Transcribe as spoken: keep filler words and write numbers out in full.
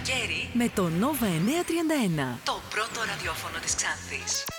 καλοκαίρι με το Nova εννιακόσια τριάντα ένα. Το πρώτο ραδιόφωνο της Ξάνθης.